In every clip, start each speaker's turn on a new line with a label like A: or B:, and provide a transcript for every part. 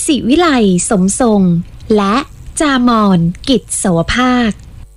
A: ศิวิไลสมทรงและจามอนกิจโสภาค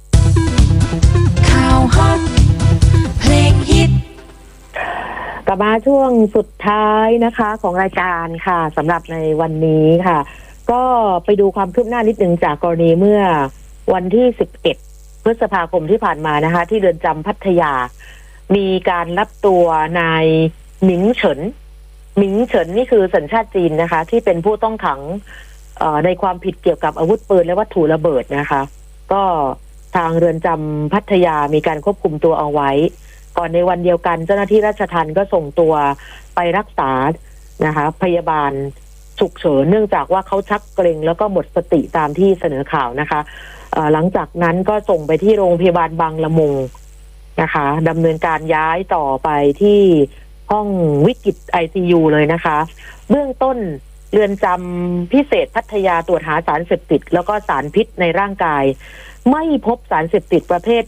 B: ข่าวฮอตเพลงฮิต
C: กลับมาช่วงสุดท้ายนะคะของรายการค่ะสำหรับในวันนี้ค่ะก็ไปดูความคืบหน้านิดนึงจากกรณีเมื่อวันที่11พฤษภาคมที่ผ่านมานะคะที่เรือนจำพัทยามีการรับตัวนายหมิงเฉินนี่คือสัญชาติจีนนะคะที่เป็นผู้ต้องขังในความผิดเกี่ยวกับอาวุธปืนและวัตถุระเบิดนะคะก็ทางเรือนจำพัทยามีการควบคุมตัวเอาไว้ก่อนในวันเดียวกันเจ้าหน้าที่ราชทัณฑ์ก็ส่งตัวไปรักษานะคะพยาบาลฉุกเฉินเนื่องจากว่าเขาชักเกร็งแล้วก็หมดสติตามที่เสนอข่าวนะคะหลังจากนั้นก็ส่งไปที่โรงพยาบาลบางละมุงนะคะดำเนินการย้ายต่อไปที่ห้องวิกฤต ICU เลยนะคะเบื้องต้นเรือนจำพิเศษพัทยาตรวจหาสารเสพติดแล้วก็สารพิษในร่างกายไม่พบสารเสพติดประเภท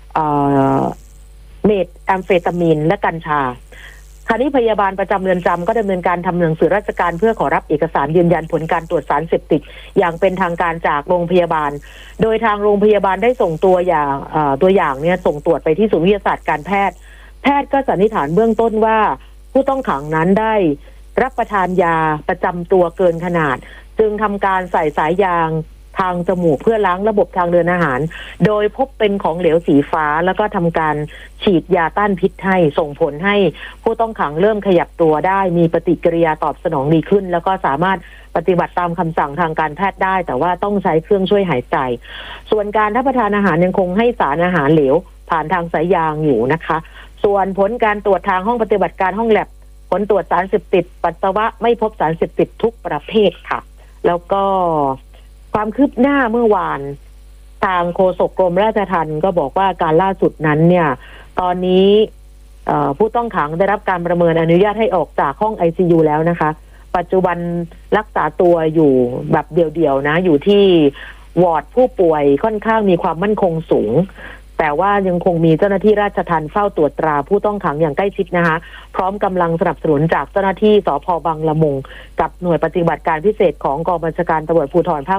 C: เมทแอมเฟตามีนและกัญชาคราวนี้พยาบาลประจำเรือนจำก็ดำเนินการทำหนังสือราชการเพื่อขอรับเอกสารยืนยันผลการตรวจสารเสพติดอย่างเป็นทางการจากโรงพยาบาลโดยทางโรงพยาบาลได้ส่งตัวอย่างเนี่ยส่งตรวจไปที่ศูนย์วิทยาศาสตร์การแพทย์ก็สันนิษฐานเบื้องต้นว่าผู้ต้องขังนั้นได้รับประทานยาประจำตัวเกินขนาดจึงทำการใส่สายยางทางจมูกเพื่อล้างระบบทางเดินอาหารโดยพบเป็นของเหลวสีฟ้าแล้วก็ทำการฉีดยาต้านพิษให้ส่งผลให้ผู้ต้องขังเริ่มขยับตัวได้มีปฏิกิริยาตอบสนองดีขึ้นแล้วก็สามารถปฏิบัติตามคำสั่งทางการแพทย์ได้แต่ว่าต้องใช้เครื่องช่วยหายใจส่วนการรับประทานอาหารยังคงให้สารอาหารเหลวผ่านทางสายยางอยู่นะคะส่วนผลการตรวจทางห้องปฏิบัติการห้องแลบผลตรวจสารเสพติดปัสสาวะไม่พบสารเสพติดทุกประเภทค่ะแล้วก็ความคืบหน้าเมื่อวานทางโฆษกกรมราชทัณฑ์ก็บอกว่าการล่าสุดนั้นเนี่ยตอนนี้ผู้ต้องขังได้รับการประเมินอนุญาตให้ออกจากห้อง ICU แล้วนะคะปัจจุบันรักษาตัวอยู่แบบเดี่ยวๆนะอยู่ที่วอร์ดผู้ป่วยค่อนข้างมีความมั่นคงสูงแต่ว่ายังคงมีเจ้าหน้าที่ราชทัณฑ์เฝ้าตรวจตราผู้ต้องขังอย่างใกล้ชิดนะคะพร้อมกำลังสนับสนุนจากเจ้าหน้าที่สภ.บางละมุงกับหน่วยปฏิบัติการพิเศษของกองบัญชาการตำรวจภูธรภาค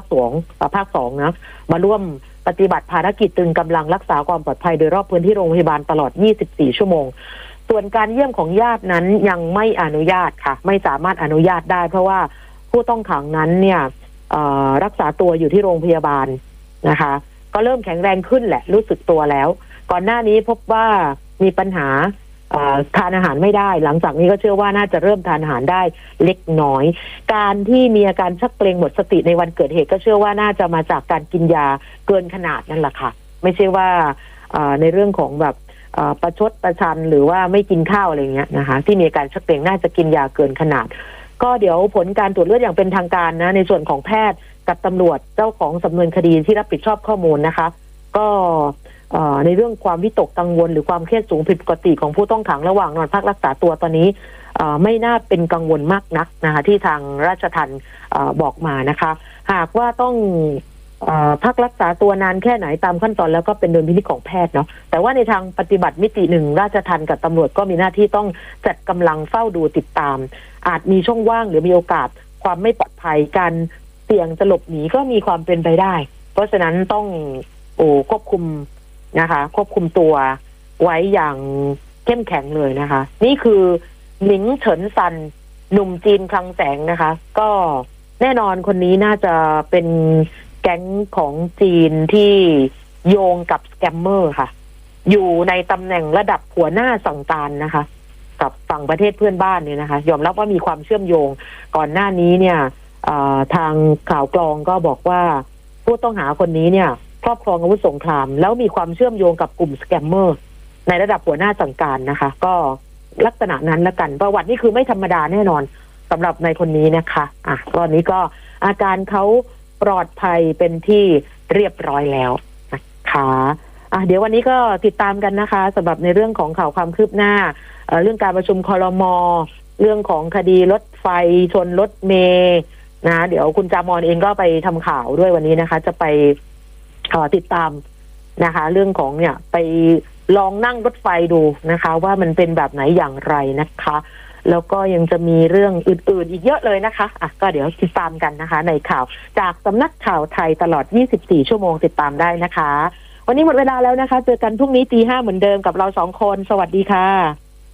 C: 2นะมาร่วมปฏิบัติภารกิจตรึงกำลังรักษาความปลอดภัยโดยรอบพื้นที่โรงพยาบาลตลอด24ชั่วโมงส่วนการเยี่ยมของญาตินั้นยังไม่อนุญาตค่ะไม่สามารถอนุญาตได้เพราะว่าผู้ต้องขังนั้นเนี่ยรักษาตัวอยู่ที่โรงพยาบาลนะคะก็เริ่มแข็งแรงขึ้นแหละรู้สึกตัวแล้วก่อนหน้านี้พบว่ามีปัญหาทานอาหารไม่ได้หลังจากนี้ก็เชื่อว่าน่าจะเริ่มทานอาหารได้เล็กน้อยการที่มีอาการชักเกร็งหมดสติในวันเกิดเหตุก็เชื่อว่าน่าจะมาจากการกินยาเกินขนาดนั่นแหละค่ะไม่ใช่ว่าในเรื่องของแบบประชดประชันหรือว่าไม่กินข้าวอะไรเงี้ยนะคะที่มีอาการชักเกร็งน่าจะกินยาเกินขนาดก็เดี๋ยวผลการตรวจเลือดอย่างเป็นทางการนะในส่วนของแพทย์กับตำรวจเจ้าของสำนวนคดีที่รับผิดชอบข้อมูลนะคะก็ในเรื่องความวิตกกังวลหรือความเครียดสูงผิดปกติของผู้ต้องขังระหว่างนอนพักรักษาตัวตอนนี้ไม่น่าเป็นกังวลมากนักนะคะที่ทางราชทัณฑ์บอกมานะคะหากว่าต้องพักรักษาตัวนานแค่ไหนตามขั้นตอนแล้วก็เป็นดุลพินิจของแพทย์เนาะแต่ว่าในทางปฏิบัติมิติหนึ่งราชทัณฑ์กับตำรวจก็มีหน้าที่ต้องจัดกำลังเฝ้าดูติดตามอาจมีช่องว่างหรือมีโอกาสความไม่ปลอดภัยการเสี่ยงจะหลบหนีก็มีความเป็นไปได้เพราะฉะนั้นต้องควบคุมนะคะควบคุมตัวไว้อย่างเข้มแข็งเลยนะคะนี่คือหมิงเฉินซันหนุ่มจีนคลังแสงนะคะก็แน่นอนคนนี้น่าจะเป็นแก๊งของจีนที่โยงกับสแกมเมอร์ค่ะอยู่ในตำแหน่งระดับหัวหน้าสั่งการนะคะกับฝั่งประเทศเพื่อนบ้านเนี่ยนะคะยอมรับว่ามีความเชื่อมโยงก่อนหน้านี้เนี่ยทางข่าวกรองก็บอกว่าผู้ต้องหาคนนี้เนี่ยครอบครองอาวุธสงครามแล้วมีความเชื่อมโยงกับกลุ่มสแกมเมอร์ในระดับหัวหน้าสั่งการนะคะก็ลักษณะนั้นละกันประวัตินี่คือไม่ธรรมดาแน่นอนสำหรับในคนนี้นะคะตอนนี้ก็อาการเขาปลอดภัยเป็นที่เรียบร้อยแล้วนะคะเดี๋ยววันนี้ก็ติดตามกันนะคะสำหรับในเรื่องของข่าวความคืบหน้าเรื่องการประชุมครม.เรื่องของคดีรถไฟชนรถเมล์นะเดี๋ยวคุณจามอนเองก็ไปทำข่าวด้วยวันนี้นะคะจะไปติดตามนะคะเรื่องของเนี่ยไปลองนั่งรถไฟดูนะคะว่ามันเป็นแบบไหนอย่างไรนะคะแล้วก็ยังจะมีเรื่องอื่นๆอีกเยอะเลยนะคะก็เดี๋ยวติดตามกันนะคะในข่าวจากสำนักข่าวไทยตลอด24ชั่วโมงติดตามได้นะคะวันนี้หมดเวลาแล้วนะคะเจอกันพรุ่งนี้ 5:00 นเหมือนเดิมกับเรา2 คนสวัสดีค่ะ